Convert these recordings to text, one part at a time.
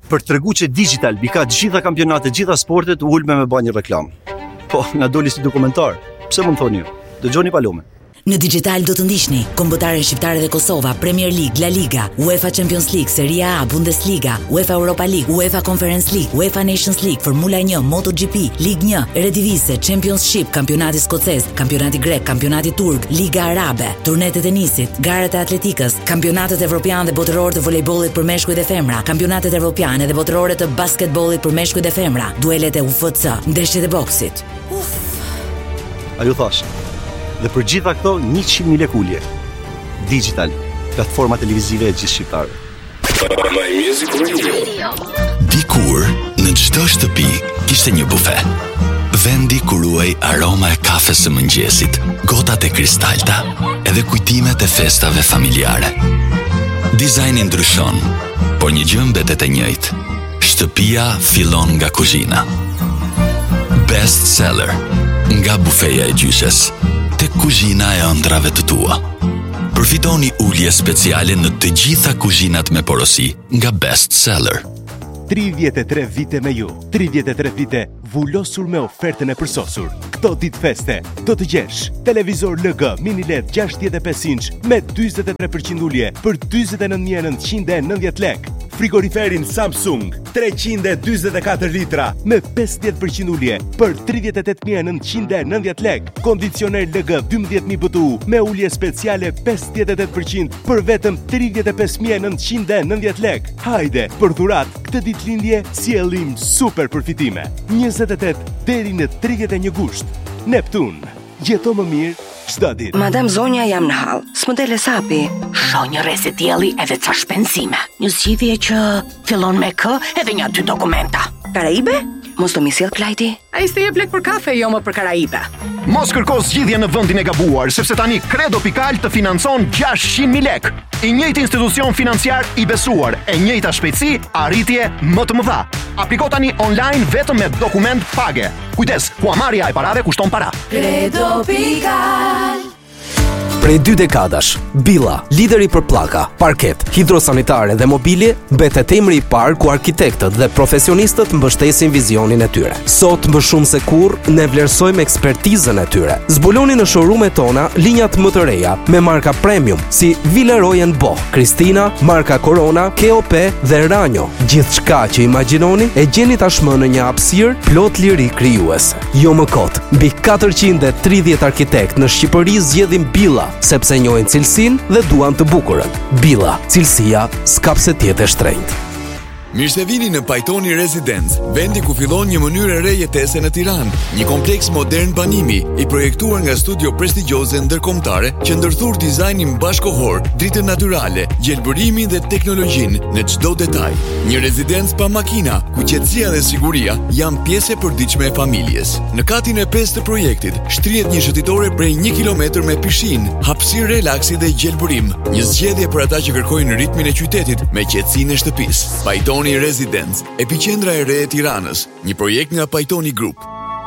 për t'tregu që Digital bika gjitha kampionatet, gjitha sportet ulme me bë një reklam. Po, na doli si dokumentar. Pse më thoni ju? Dëgjoni Palome. Në Digital do të ndiqni kombëtaren shqiptare dhe Kosova, Premier League, La Liga, UEFA Champions League, Serie A, Bundesliga, UEFA Europa League, UEFA Conference League, UEFA Nations League, Formula 1, MotoGP, Ligue 1, Eredivisie, Championship, kampionati skocez, kampionati grek, kampionati turk, Liga Arabe, turnet e tenisit, garet e atletikës, kampionatet evropian dhe botëror të volejbollit për meshkuj dhe femra, kampionatet evropiane dhe botërore të basketbollit për meshkuj dhe femra, duelet e UFC, ndeshjet e boksit. A ju thash? Dhe për gjitha këto 100.000 lekë ulje. Digital, platforma televizive e gjithë shqiptarëve. My Music Radio. Dikur, në çdo shtëpi kishte një bufe. Vendi ku ruaj aroma e kafes së mëngjesit, gotat e kristalta, edhe kujtimet e festave familjare. Dizajni ndryshon, por një gjë mbetet e njëjtë. Shtëpia fillon nga kuzhina. Best seller, nga bufeja e gjyshes te kuzhina e ëndrave të tua. Përfitoni ulje speciale në të gjitha kuzhinat me porosi nga Best Seller. 33 vite me ju, 33 vite vullosur me ofertën e përsosur. Këto ditë feste, do të gjesh televizor LG mini LED 65 inch me 43% ulje për 29.990 lek. Frigoriferin Samsung 324 litra me 50% ulje për 38.990 lek. Kondicioner LG 12.000 BTU me ulje speciale 58% për vetëm 35.990 lek. Hajde, për dhurat, këtë ditëlindje sjellim super përfitime. 28 deri në 31 gusht. Neptun, jeto më mirë çdo ditë. Madam Zonja, jam në hall. S'modele sapi. Shoh një rrezet dielli edhe ca shpenzime. Një zgjidhje që fillon me K edhe një 2 dokumenta. Karaibe? Mos do mi sjell Klajti? Ai s'të jep lek për kafe, jo më për Karaibe. Mos kërko zgjidhje në vendin e gabuar, sepse tani Credo Pikal të financon 600.000 lek. I njëjti institucion financiar i besuar, e njëjta shpejtësi, arritje më të mëdha. Apliko tani online vetëm me dokument page. Kujdes, huamarrja e parave kushton para. Credo Pikal. Prej 2 dekadash, Billa, lideri për pllaka, parket, hidrosanitare dhe mobilje, mbetet emri i parë ku arkitektët dhe profesionistët mbështesin vizionin e tyre. Sot më shumë se kurrë, ne vlerësojmë ekspertizën e tyre. Zbuloni në showroom-et tona linjat më të reja me marka premium si Villeroy & Boch, Christina, marka Corona, KOP dhe Ranjo. Gjithçka që imagjinoni e gjeni tashmë në një hapësirë plot liri krijuese. Jo më kot, mbi 430 arkitekt në Shqipëri zgjedhin Billa, sepse njohin cilësinë dhe duan të bukurën. Billa, cilësia s'ka pse të jetë e shtrenjtë. Mirë se vini në Pajtoni Residence, vendi ku fillon një mënyrë e re jetese në Tiranë, një kompleks modern banimi i projektuar nga studio prestigjioze ndërkombëtare që ndërthur dizajnin bashkohor, dritën natyrale, gjelbërimin dhe teknologjinë në çdo detaj. Një rezidencë pa makina, ku qetësia dhe siguria janë pjesë e përditshme e familjes. Në katin e 5 të projektit shtrihet një shëtitore prej 1 kilometër me pishinë, hapësirë relaksi dhe gjelbërim, një zgjedhje për ata që kërkojnë ritmin e qytetit me qetësinë e shtëpisë. Pajtoni Residence, epiqendra e re e Tiranës, një projekt nga Pajtoni Group.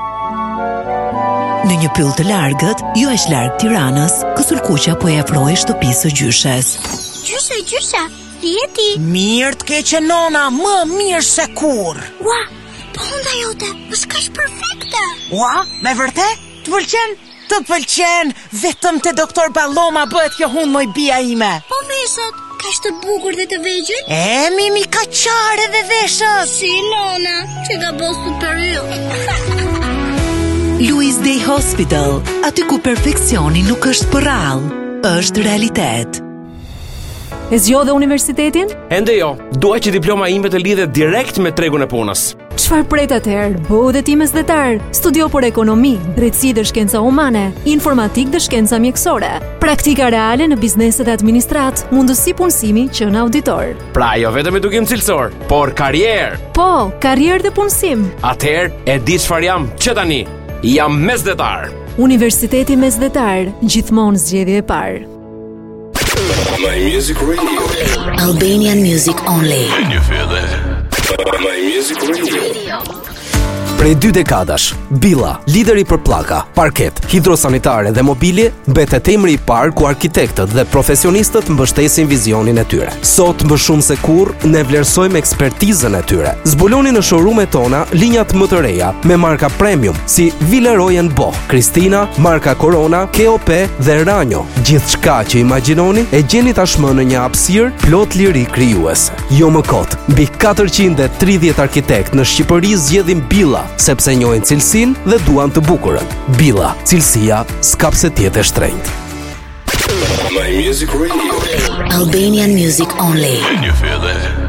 Në një pyll të largët, jo është larg Tiranës, Kësulkuqa po e afroi shtëpisë së gjyshes. Gjyshe, si je ti? Mirë të keqe nona, më mirë se kur. Ua, po hunda jote, është kaq perfekte. Ua, me vërtet? Të pëlqen? Të pëlqen, vetëm te doktor Balloma bëhet kjo hund moj bia ime. Po veshët, kaq të bukur dhe të vegjël? Mimi ka qare dhe veshët. Si nona, që ka bo superior. Louis Day Hospital, aty ku perfeksioni nuk është për rallë, është realitet. E zgjodhe universitetin? Ende jo, dua që diploma ime të lidhet direkt me tregun e punës. Çfarë pret atëherë? Bëu dhe ti mesdhetar. Studio për ekonomi, drejtësi dhe shkenca humane, informatik dhe shkenca mjekësore, praktika reale në bizneset e administrat, mundësi punësimi që në auditor. Pra jo vetëm edukim cilësor, por karrierë. Po, karrierë dhe punësim. Atëherë e di çfarë jam, që tani jam mesdhetar. Universiteti Mesdhetar, gjithmonë zgjedhje e parë. My Music Radio. Albanian music only. Can you feel that? My Music Radio. Prej 2 dekadash, Billa, lideri për pllaka, parket, hidrosanitare dhe mobilje, betet emri i parë ku arkitektët dhe profesionistët mbështesin vizionin e tyre. Sot më shumë se kurrë ne vlerësojmë ekspertizën e tyre. Zbuloni në showroom-et tona linjat më të reja me marka premium si Villeroy & Boch, Cristina, marka Corona, KOP dhe Ranjo. Gjithçka që imagjinoni e gjeni tashmë në një hapësirë plot liri krijuese. Jo më kot, mbi 430 arkitekt në Shqipëri zgjedhin Billa, sepse njohin cilësinë dhe duan të bukurën. Billa, cilësia s'ka pse të jetë e shtrenjtë. My Music Radio. Albanian music only. Can you feel that?